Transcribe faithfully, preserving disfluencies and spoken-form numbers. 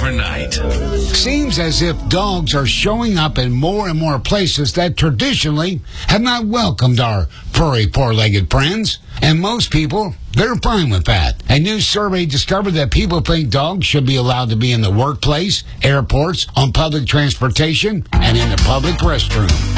overnight. Seems as if dogs are showing up in more and more places that traditionally have not welcomed our furry, four-legged friends. And most people, they're fine with that. A new survey discovered that people think dogs should be allowed to be in the workplace, airports, on public transportation, and in the public restroom.